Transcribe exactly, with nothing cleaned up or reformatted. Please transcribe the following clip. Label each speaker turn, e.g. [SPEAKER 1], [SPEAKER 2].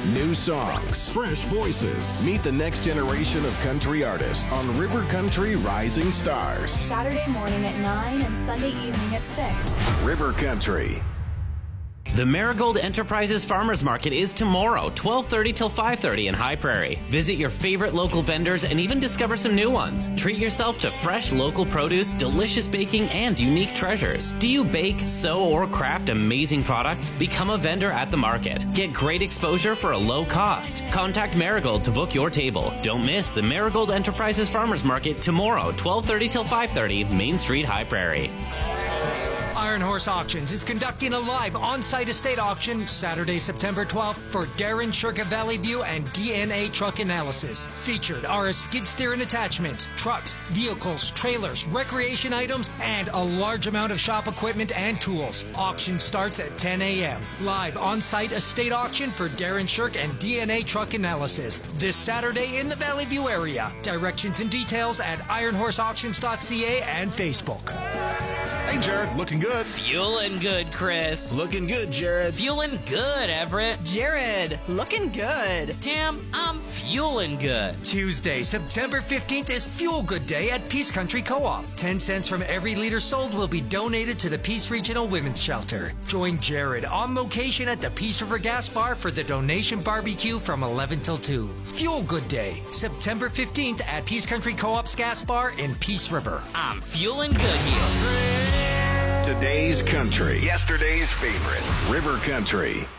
[SPEAKER 1] New songs.
[SPEAKER 2] Fresh voices.
[SPEAKER 1] Meet the next generation of country artists on River Country Rising Stars.
[SPEAKER 3] Saturday morning at nine and Sunday evening at six.
[SPEAKER 1] River Country.
[SPEAKER 4] The Marigold Enterprises Farmers Market is tomorrow, twelve thirty till five thirty in High Prairie. Visit your favorite local vendors and even discover some new ones. Treat yourself to fresh local produce, delicious baking, and unique treasures. Do you bake, sew, or craft amazing products? Become a vendor at the market. Get great exposure for a low cost. Contact Marigold to book your table. Don't miss the Marigold Enterprises Farmers Market tomorrow, twelve thirty till five thirty, Main Street, High Prairie.
[SPEAKER 5] Iron Horse Auctions is conducting a live on-site estate auction Saturday, September twelfth for Darren Shirka Valley View and D N A Truck Analysis. Featured are a skid steer and attachments, trucks, vehicles, trailers, recreation items, and a large amount of shop equipment and tools. Auction starts at ten a.m. Live on-site estate auction for Darren Shirk and D N A Truck Analysis this Saturday in the Valley View area. Directions and details at iron horse auctions dot c a and Facebook.
[SPEAKER 2] Hey, Jared, looking good.
[SPEAKER 6] Fueling good, Chris.
[SPEAKER 2] Looking good, Jared.
[SPEAKER 6] Fueling good, Everett.
[SPEAKER 7] Jared, looking good.
[SPEAKER 6] Tim, I'm fueling good.
[SPEAKER 5] Tuesday, September fifteenth is Fuel Good Day at Peace Country Co-op. Ten cents from every liter sold will be donated to the Peace Regional Women's Shelter. Join Jared on location at the Peace River Gas Bar for the donation barbecue from eleven till two. Fuel Good Day, September fifteenth at Peace Country Co-op's Gas Bar in Peace River.
[SPEAKER 6] I'm fueling good here.
[SPEAKER 1] Today's country. Yesterday's favorites. River Country.